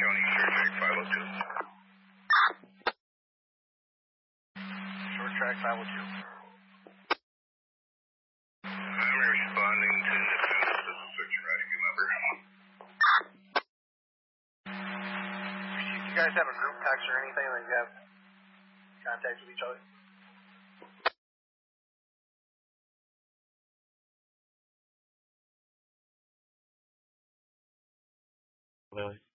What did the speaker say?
County, Short Track 502. Short Track 502. I'm responding to the search and rescue number. Do you guys have a group text or anything that you have contact with each other? Really?